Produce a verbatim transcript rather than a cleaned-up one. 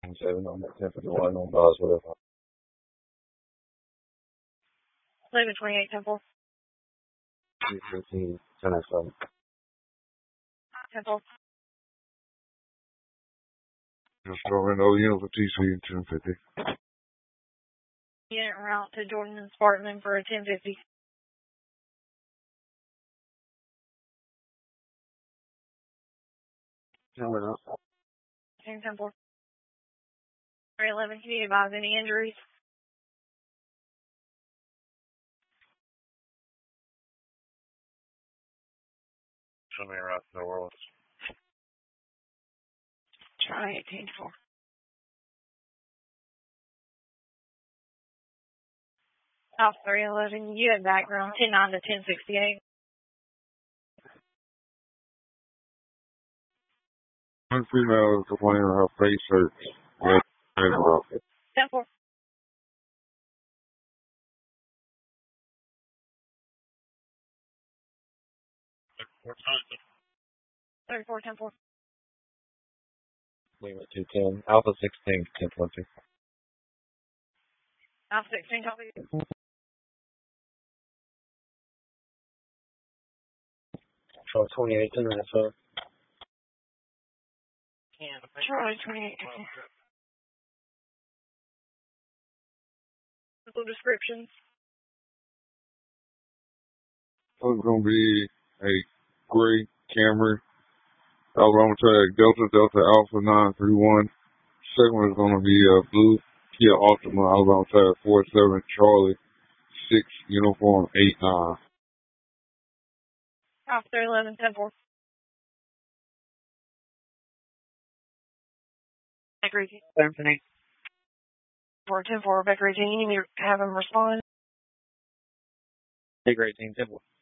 seven on that ten fifty-one on Boswell. eleven twenty-eight, Temple. two fifteen, ten oh seven. Temple. Just throwing over unit for T C and ten fifty. Unit route to Jordan and Spartan for a ten fifty. Coming up. ten Temple. three eleven, can you advise any injuries? Show me around the world. Try eighteen four. South three eleven, you had background ten nine to ten sixty-eight. One female is complaining her face hurts. Red, red rocket. Temple. thirty-four Temple. Leave it two ten. Alpha sixteen, ten twenty. Alpha sixteen, copy. Charlie twenty-eight, ten minutes, sir. Charlie twenty-eight. Simple descriptions. It's going to be a gray Camry. Alabama tag Delta, Delta Alpha nine three one. Second one is going to be a blue Kia Optima, Alabama tag four seven Charlie six Uniform eight nine. Alpha three eleven, Temple. Baker eighteen. Anthony. four ten four, Baker eighteen, you need to have him respond. Baker eighteen, Temple.